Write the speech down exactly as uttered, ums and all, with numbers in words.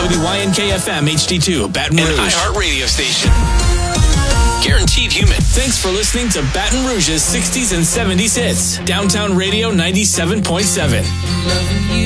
W Y N K F M H D two, Baton Rouge. An iHeart radio station. Guaranteed human. Thanks for listening to Baton Rouge's sixties and seventies hits. Downtown Radio ninety-seven point seven. Loving you.